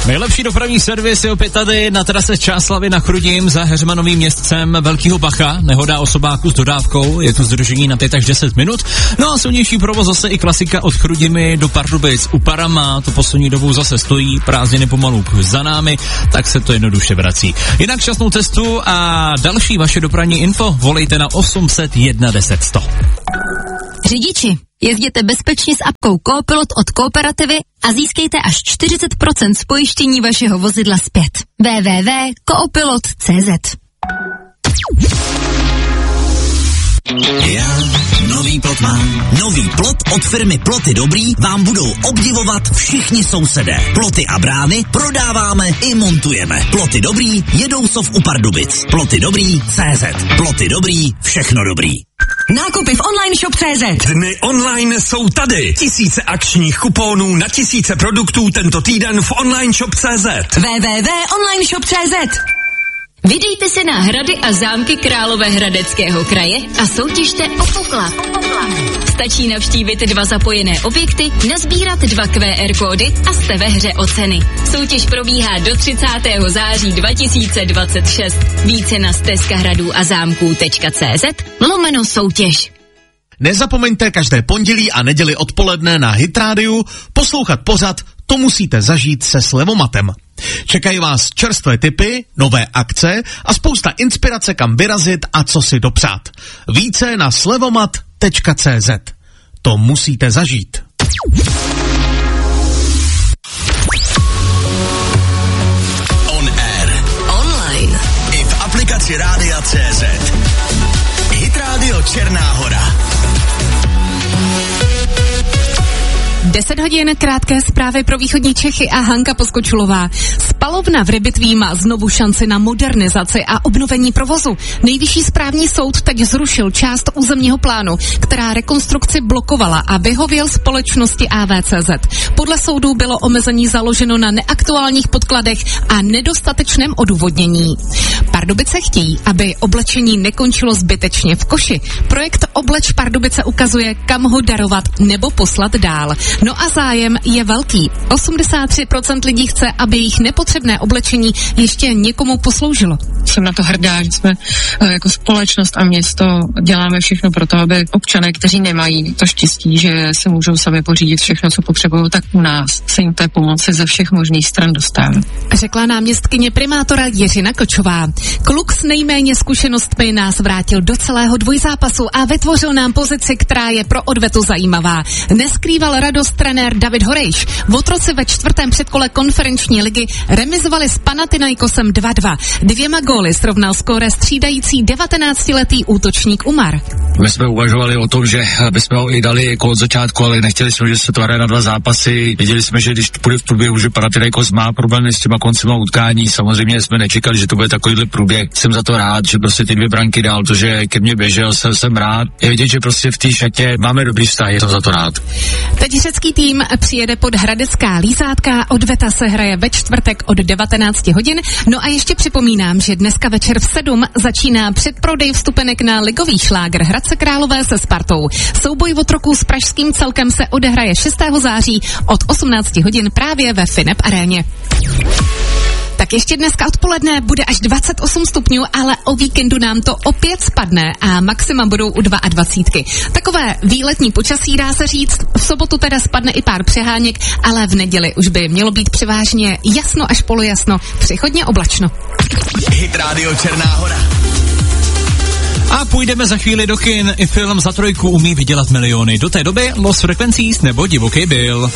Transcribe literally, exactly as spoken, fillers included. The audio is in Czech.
Nejlepší dopravní servis je opět tady na trase Čáslavi na Chrudim za Heřmanovým městcem Velkýho Bacha. Nehoda osobáku s dodávkou, je tu zdržení na pět až deset minut. No a silnější provoz zase i klasika od Chrudimi do Pardubic. U Parama to poslední dobou zase stojí, prázdniny pomalu za námi, tak se to jednoduše vrací. Jinak časnou cestu a další vaše dopravní info volejte na osm set jedna deset sto. Řidiči, jezděte bezpečně s apkou Coopilot od Kooperativy a získejte až čtyřicet procent z pojištění vašeho vozidla zpět. w w w tečka coopilot tečka c z. Já nový plot mám. Nový plot od firmy Ploty Dobrý vám budou obdivovat všichni sousedé. Ploty a brány prodáváme i montujeme. Ploty Dobrý jedou sov u Pardubic. Ploty Dobrý tečka c z. Ploty Dobrý, všechno dobrý. Nákupy v online shop tečka c z. Dny online jsou tady. Tisíce akčních kuponů na tisíce produktů tento týden v online shop tečka c z. w w w tečka online shop tečka c z. Vydejte se na hrady a zámky Královéhradeckého kraje a soutěžte o poklad. Stačí navštívit dva zapojené objekty, nazbírat dva Q R kódy a jste ve hře o ceny. Soutěž probíhá do třicátého září dva tisíce dvacet šest. Více na stezka hradů a zámků tečka c z lomeno soutěž. Nezapomeňte každé pondělí a neděli odpoledne na Hit Rádiu poslouchat pořad To musíte zažít se Slevomatem. Čekají vás čerstvé tipy, nové akce a spousta inspirace, kam vyrazit a co si dopřát. Více na slevomat tečka c z. To musíte zažít. On air. Online. I v aplikaci Rádia tečka cé zet. Hit Radio Černá Hora. deset hodin, krátké zprávy pro východní Čechy a Hanka Poskočulová. Spalovna v Rybitví má znovu šanci na modernizaci a obnovení provozu. Nejvyšší správní soud teď zrušil část územního plánu, která rekonstrukci blokovala a vyhověl společnosti A V C Z. Podle soudu bylo omezení založeno na neaktuálních podkladech a nedostatečném odůvodnění. Pardubice chtějí, aby oblečení nekončilo zbytečně v koši. Projekt Obleč Pardubice ukazuje, kam ho darovat nebo poslat dál. No a zájem je velký. osmdesát tři procent lidí chce, aby jejich nepotřebné oblečení ještě někomu posloužilo. Jsem na to hrdá, že jsme jako společnost a město děláme všechno pro to, aby občané, kteří nemají to štěstí, že si můžou sami pořídit všechno, co potřebují, tak u nás se jim té pomoci ze všech možných stran dostává. Řekla náměstkyně primátora Jiřina Kočová. Kluk s nejméně zkušenostmi nás vrátil do celého dvojzápasu a vytvořil nám pozici, která je pro odvetu zajímavá. Neskrýval radost trenér David Horejš. Otroci ve čtvrtém předkole konferenční ligy remizovali s Panathinaikosem dva dva. Dvěma góly srovnal skóre střídající devatenáctiletý útočník Umar. My jsme uvažovali o tom, že bychom ho i dali jako od začátku, ale nechtěli jsme, že se to hraje na dva zápasy. Viděli jsme, že když to bude v průběhu, že Panathinaikos má problémy s těma koncima utkání. Samozřejmě jsme nečekali, že to bude takovýhle průběh. Jsem za to rád, že prostě ty dvě branky dál, to, že ke mně běžel, jsem, jsem rád. Je vidět, že prostě v té šatě máme dobrý vztah, jsem za to rád. Teď řecký tým přijede pod Hradecká Lízátka, odveta se hraje ve čtvrtek od devatenáct hodin. No a ještě připomínám, že dneska večer v sedm začíná předprodej vstupenek na ligový šlágr Hradce Králové se Spartou. Souboj otroků s pražským celkem se odehraje šestého září od osmnáct hodin právě ve Finep aréně. Tak ještě dneska odpoledne bude až dvacet osm stupňů, ale o víkendu nám to opět spadne a maxima budou u dvacet dva. Takové výletní počasí, dá se říct. V sobotu teda spadne i pár přeháněk, ale v neděli už by mělo být převážně jasno až polojasno, přechodně oblačno. Hit Radio Černá Hora. A půjdeme za chvíli do kin. I film Za trojku umí vydělat miliony. Do té doby Los Frequencies nebo Divoký Bill.